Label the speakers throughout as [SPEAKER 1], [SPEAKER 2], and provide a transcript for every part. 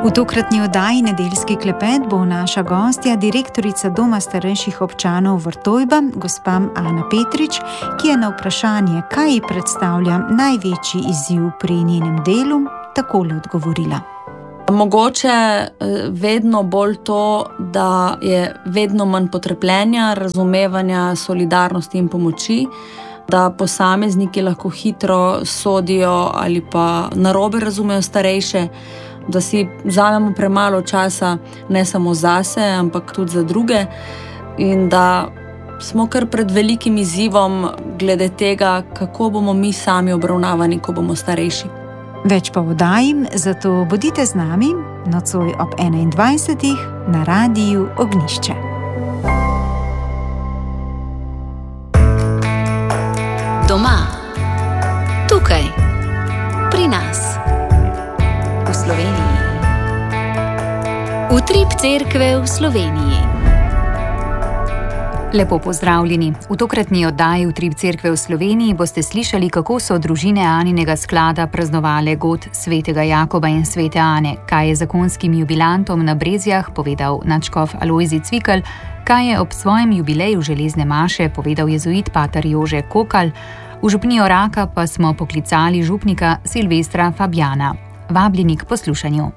[SPEAKER 1] V tokratni oddaji Nedeljski klepet bo naša gostja direktorica Doma starejših občanov Vrtojba, gospa Ana Petrič, ki je na vprašanje, kaj ji predstavlja največji izziv pri njenem delu, takole odgovorila.
[SPEAKER 2] Mogoče vedno bolj to, da je vedno manj potrpljenja, razumevanja, solidarnosti in pomoči, da posamezniki lahko hitro sodijo ali pa narobe razumejo starejše, da si vzamemo premalo časa ne samo zase, ampak tudi za druge in da smo kar pred velikim izzivom glede tega, kako bomo mi sami obravnavani, ko bomo starejši.
[SPEAKER 1] Več pa oddajim, zato bodite z nami nocoj ob 21. na Radiu Ognjišče.
[SPEAKER 3] Doma, tukaj, pri nas, v Sloveniji. Utrip cerkve v Sloveniji. Lepo pozdravljeni. V tokratni oddaji Utrip cerkve v Sloveniji boste slišali, kako so družine Aninega sklada praznovale god svetega Jakoba in svete Ane, kaj je zakonskim jubilantom na Brezjah povedal nadškof Alojzij Cvikl, kaj je ob svojem jubileju železne maše povedal jezuit pater Jože Kokal, v župnijo Raka pa smo poklicali župnika Silvestra Fabjana. Vabljeni k poslušanju.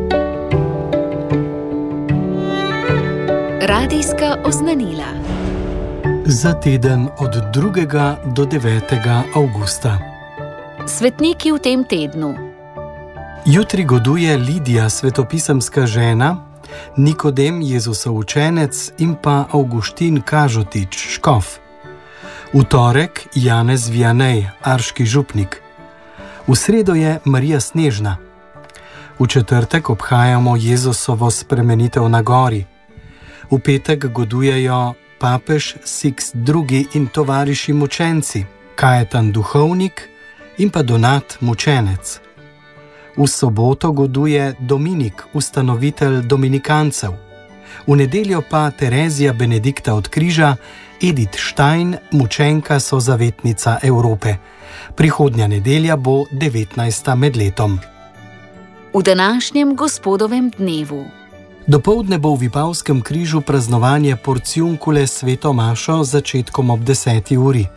[SPEAKER 3] Radijska oznanila.
[SPEAKER 4] Za teden od 2. do 9. avgusta.
[SPEAKER 3] Svetniki v tem tednu.
[SPEAKER 4] Jutri goduje Lidija, svetopisemska žena, Nikodem, Jezusov učenec in pa Avguštin Kažotič, škof. V torek Janez Vianej, arški župnik. V sredo je Marija Snežna. V četrtek obhajamo Jezusovo spremenitev na gori. V petek godujejo papež Sixt II. In tovariši mučenci, Kajetan duhovnik in pa Donat mučenec. V soboto goduje Dominik, ustanovitelj dominikancev. V nedeljo pa Terezija Benedikta od križa, Edith Stein, mučenka sozavetnica Evrope. Prihodnja nedelja bo 19. med letom.
[SPEAKER 3] V današnjem gospodovem dnevu.
[SPEAKER 4] Dopoldne bo v Vipavskem križu praznovanje porciunkule sveto mašo z začetkom ob 10. uri.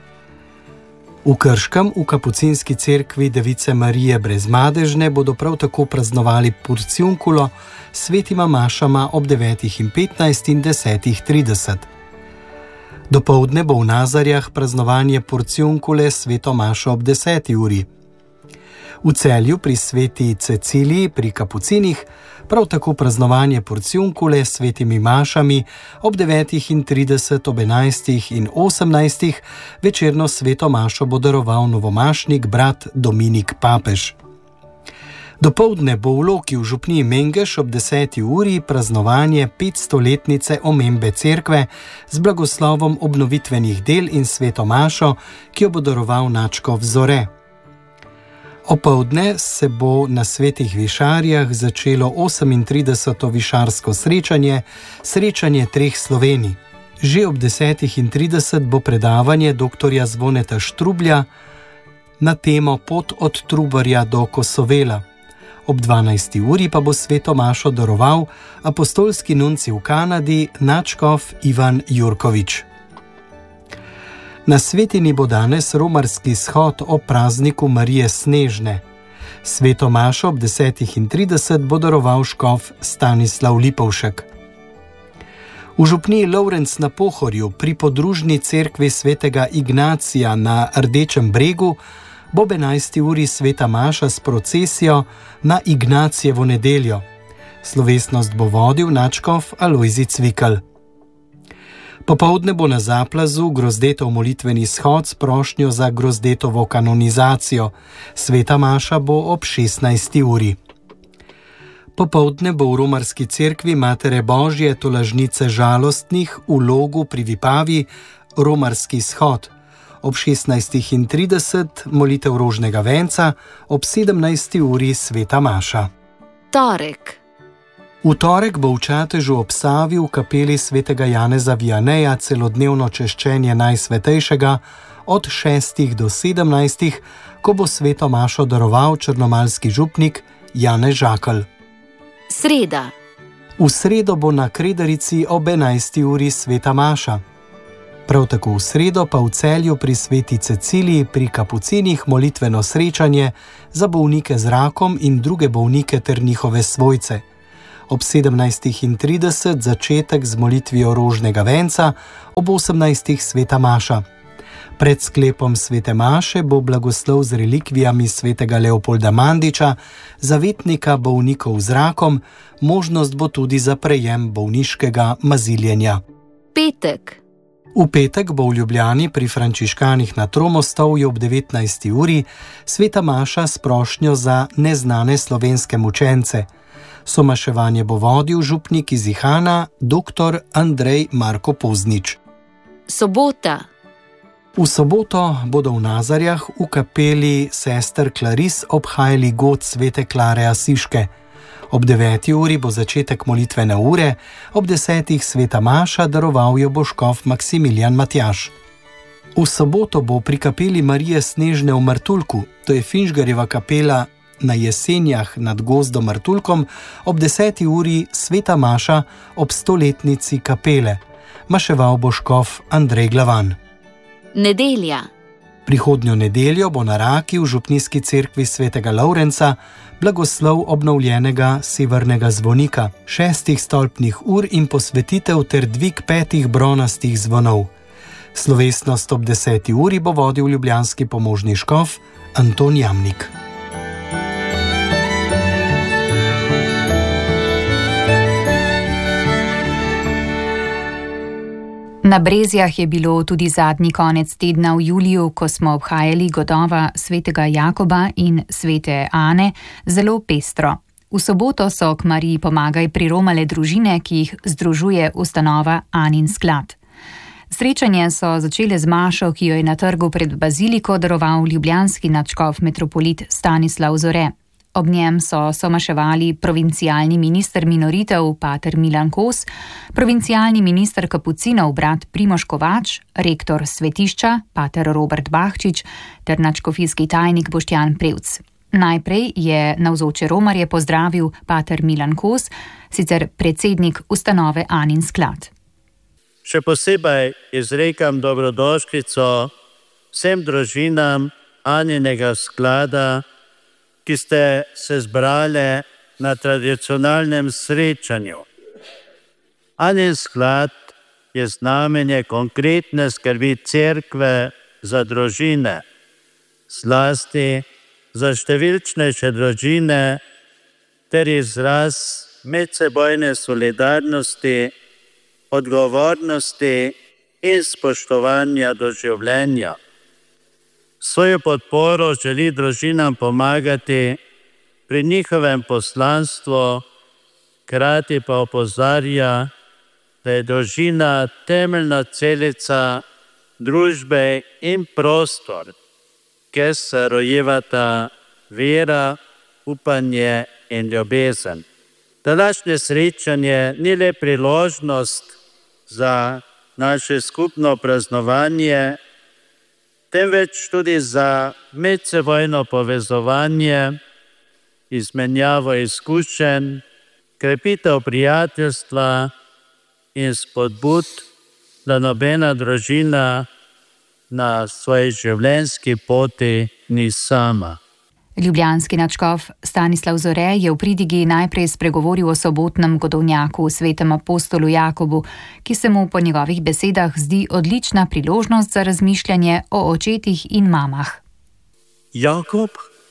[SPEAKER 4] V Krškem v kapucinski cerkvi Device Marije Brezmadežne bodo prav tako praznovali porciunkulo s svetima mašama ob 9.15 in 10.30. Dopoldne bo v Nazarjah praznovanje porciunkule sveto mašo ob 10. uri. V Celju pri sveti Ceciliji pri kapucinih prav tako praznovanje porciunkule s svetimi mašami ob 9.30, ob 11. in 18. večerno sveto mašo bo daroval novomašnik brat Dominik Papež. Dopoldne bo v Loki v župniji Mengeš ob 10. uri praznovanje 500-letnice omembe cerkve z blagoslovom obnovitvenih del in sveto mašo, ki jo bo daroval nadškof Zore. Opoldne se bo na Svetih Višarjah začelo 38. višarsko srečanje treh Slovenij. Že ob 10.30 bo predavanje doktorja Zvoneta Štrublja na temo Pot od Trubarja do Kosovela. Ob 12. uri pa bo sveto mašo daroval apostolski nunci v Kanadi nadškof Ivan Jurkovič. Na Svetini bo danes romarski shod o prazniku Marije Snežne. Sveto mašo ob 10.30 bo daroval škof Stanislav Lipovšek. V župniji Lovrenc na Pohorju pri podružni cerkvi svetega Ignacija na Rdečem bregu bo ob 11. uri sveta maša s procesijo na Ignacijevo nedeljo. Slovesnost bo vodil nadškof Alojzij Cvikl. Popoldne bo na Zaplazu Grozdetov molitveni shod s prošnjo za Grozdetovo kanonizacijo. Sveta maša bo ob 16. uri. Popoldne bo v romarski cerkvi Matere Božje tolažnice žalostnih v Logu pri Vipavi romarski shod. Ob 16.30 molitev rožnega venca, ob 17. uri sveta maša.
[SPEAKER 3] Torek.
[SPEAKER 4] V torek bo v Čatežu ob Savi v kapeli svetega Janeza Vianeja celodnevno češčenje Najsvetejšega od 6. do 17., ko bo sveto mašo daroval črnomaljski župnik Janez Žakelj.
[SPEAKER 5] Sreda.
[SPEAKER 4] V sredo bo na Kredarici ob 11. uri sveta maša. Prav tako v sredo pa v Celju pri sveti Ceciliji pri kapucinih molitveno srečanje za bolnike z rakom in druge bolnike ter njihove svojce. Ob 17.30 začetek z molitvijo rožnega venca, ob 18. sveta maša. Pred sklepom svete maše bo blagoslov z relikvijami svetega Leopolda Mandiča, zavetnika bolnikov z rakom, možnost bo tudi za prejem bolniškega maziljenja.
[SPEAKER 5] Petek.
[SPEAKER 4] V petek bo v Ljubljani pri frančiškanih na Tromostovju ob 19. uri sveta maša s prošnjo za neznane slovenske mučence. Somaševanje bo vodil župnik iz Ihana, dr. Andrej Marko Poznič.
[SPEAKER 5] Sobota.
[SPEAKER 4] V soboto bodo v Nazarjah v kapeli sester Klaris obhajali god svete Klare Asiške. Ob 9. uri bo začetek molitvene ure, ob 10. sveta maša daroval jo bo škof Maksimilijan Matjaž. V soboto bo pri kapeli Marije Snežne v Martuljku, to je Finžgarjeva kapela na Jesenjah nad gozdom Martuljkom, ob 10. uri sveta maša ob 100-letnici kapele. Maševal bo škof Andrej Glavan.
[SPEAKER 5] Nedelja.
[SPEAKER 4] Prihodnjo nedeljo bo na Raki v župnijski cerkvi svetega Lovrenca blagoslov obnovljenega severnega zvonika, 6 stolpnih ur in posvetitev ter dvig 5 bronastih zvonov. Slovesnost ob 10. uri bo vodil ljubljanski pomožni škof Anton Jamnik.
[SPEAKER 3] Na Brezjah je bilo tudi zadnji konec tedna v juliju, ko smo obhajali godova svetega Jakoba in svete Ane, zelo pestro. V soboto so k Mariji Pomagaj priromale družine, ki jih združuje ustanova Anin sklad. Srečanje so začele z mašo, ki jo je na trgu pred baziliko daroval ljubljanski nadškof metropolit Stanislav Zore. Ob njem so somaševali provincialni minister minoritev pater Milan Kos, provincialni minister kapucinov brat Primož Kovač, rektor svetišča pater Robert Bahčič ter nadškofijski tajnik Boštjan Prevc. Najprej je navzoče romarje pozdravil pater Milan Kos, sicer predsednik ustanove Anin sklad.
[SPEAKER 6] Še posebej izrekam dobrodošlico vsem družinam Aninega sklada, ki ste se zbrali na tradicionalnem srečanju. Anin sklad je znamenje konkretne skrbi cerkve za družine, zlasti za številčnejše družine ter izraz medsebojne solidarnosti, odgovornosti in spoštovanja do življenja. Svojo podporo želi družinam pomagati pri njihovem poslanstvu, hkrati pa opozarja, da je družina temeljna celica družbe in prostor, kjer se rojevata vera, upanje in ljubezen. Današnje srečanje ni le priložnost za naše skupno praznovanje, temveč tudi za medsebojno povezovanje, izmenjavo izkušenj, krepitev prijateljstva in spodbud, da nobena družina na svoji življenjski poti ni sama.
[SPEAKER 3] Ljubljanski nadškof Stanislav Zore je v pridigi najprej spregovoril o sobotnem godovnjaku svetem apostolu Jakobu, ki se mu po njegovih besedah zdi odlična priložnost za razmišljanje o očetih in mamah.
[SPEAKER 7] Jakob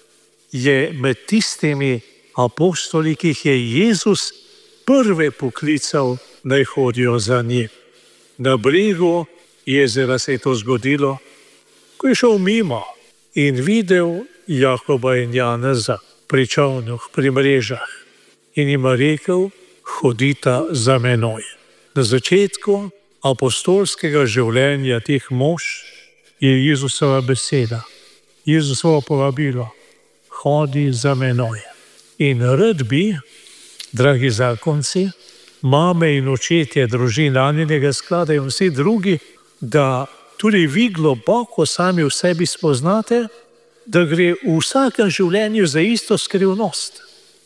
[SPEAKER 7] je med tistimi apostoli, ki jih je Jezus prve poklical, naj hodijo za njim. Na bregu jezera se je to zgodilo, ko je šel mimo in videl Jakoba in Janeza pri čolnu, pri mrežah in jima rekel, hodita za menoj. Na začetku apostolskega življenja teh mož je Jezusova beseda, Jezusovo povabilo, hodi za menoj. In rad bi, dragi zakonci, mame in očetje družin Aninega sklada in vsi drugi, da tudi vi globoko sami v sebi spoznate, da gre v vsakem življenju za isto skrivnost.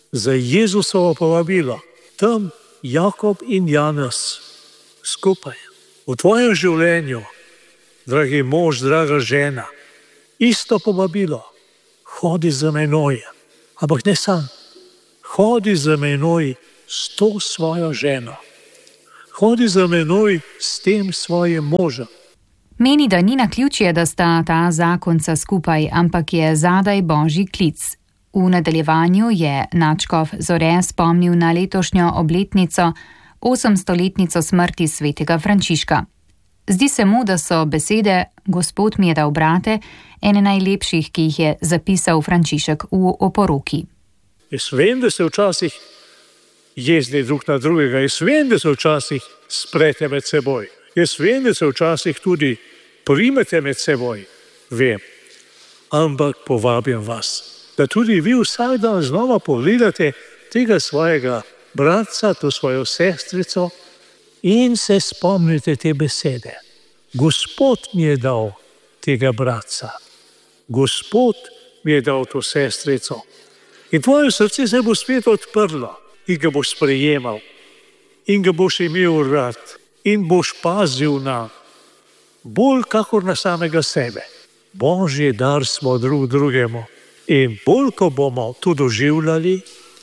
[SPEAKER 7] za Jezusovo povabilo. Tam Jakob in Janez skupaj. V tvojem življenju, dragi mož, draga žena, isto povabilo. Hodi za menoj, ampak ne sam. Hodi za menoj s to svojo ženo. Hodi za menoj s tem svojim možem.
[SPEAKER 3] Meni, da ni naključje, da sta ta zakonca skupaj, ampak je zadaj božji klic. V nadaljevanju je nadškof Zore spomnil na letošnjo obletnico, 800-letnico smrti svetega Frančiška. Zdi se mu, da so besede Gospod mi je dal brate ene najlepših, ki jih je zapisal Frančišek v oporoki.
[SPEAKER 7] Jaz vem, da se včasih jezdi drug na drugega, jaz vem, da se včasih sprete med seboj, jaz vem, da se včasih tudi primete med seboj, vem. Ampak povabim vas, da tudi vi vsak dan znova pogledate tega svojega bratca, to svojo sestrico in se spomnite te besede. Gospod mi je dal tega bratca, Gospod mi je dal to sestrico. In tvoje srce se bo spet odprlo in ga boš sprejemal in ga boš imel rad in boš pazil na bolj kakor na samega sebe. Božji dar smo drug drugemu in bolj, ko bomo to doživljali,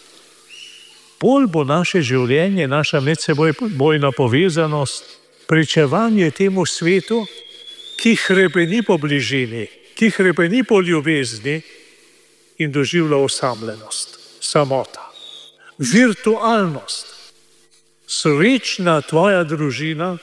[SPEAKER 7] bolj bo naše življenje, naša medsebojna povezanost, pričevanje temu svetu, ki hrepeni po bližini, ki hrepeni po ljubezni in doživlja osamljenost, samota, virtualnost. Srečna tvoja družina,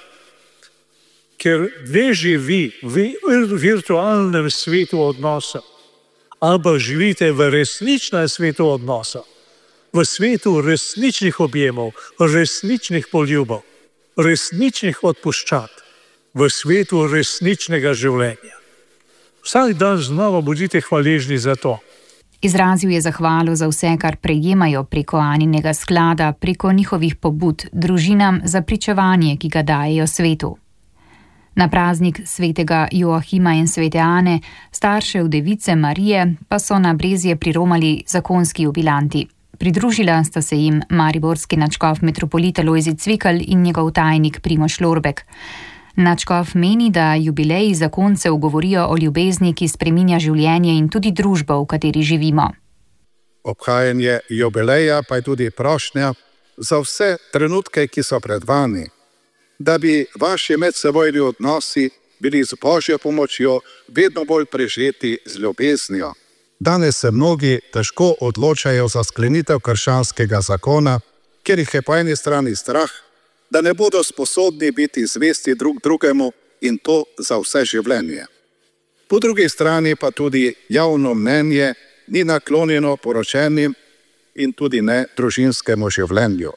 [SPEAKER 7] ker ne živi v virtualnem svetu odnosa, ampak živite v resničnem svetu odnosa, v svetu resničnih objemov, resničnih poljubov, resničnih odpuščat, v svetu resničnega življenja. Vsak dan znova bodite hvaležni za to.
[SPEAKER 3] Izrazil je zahvalo za vse, kar prejemajo preko Aninega sklada, preko njihovih pobud, družinam za pričevanje, ki ga dajejo svetu. Na praznik svetega Joahima in svete Ane, staršev device Marije, pa so na Brezje priromali zakonski jubilanti. Pridružila sta se jim mariborski nadškof metropolita Lojze Cvikl in njegov tajnik Primož Lorbek. Nadškof meni, da jubileji zakoncev govorijo o ljubezni, ki spreminja življenje in tudi družbo, v kateri živimo.
[SPEAKER 8] Obhajanje jubileja pa je tudi prošnja za vse trenutke, ki so pred vami, da bi vaši medsebojni odnosi bili z Božjo pomočjo vedno bolj prežeti z ljubeznijo. Danes se mnogi težko odločajo za sklenitev krščanskega zakona, ker jih je po eni strani strah, da ne bodo sposobni biti zvesti drug drugemu in to za vse življenje. Po drugi strani pa tudi javno mnenje ni naklonjeno poročenim in tudi ne družinskemu življenju.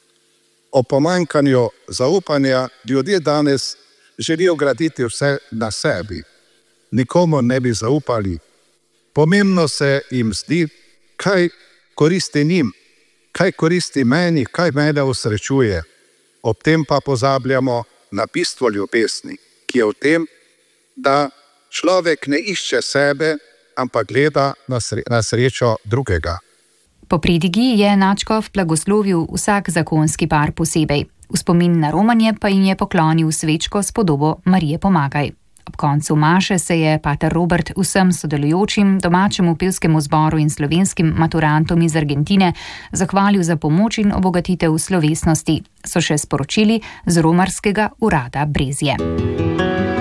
[SPEAKER 8] O pomanjkanju zaupanja ljudje danes želijo graditi vse na sebi. Nikomu ne bi zaupali. Pomembno se jim zdi, kaj koristi njim, kaj koristi meni, kaj mene osrečuje. Ob tem pa pozabljamo na bistvo ljubezni, ki je v tem, da človek ne išče sebe, ampak gleda na srečo drugega.
[SPEAKER 3] Po pridigi je nadškof blagoslovil vsak zakonski par posebej. V spomin na romanje pa jim je poklonil svečko s podobo Marije Pomagaj. Ob koncu maše se je pater Robert vsem sodelujočim, domačemu pevskemu zboru in slovenskim maturantom iz Argentine zahvalil za pomoč in obogatitev slovesnosti, so še sporočili z romarskega urada Brezje.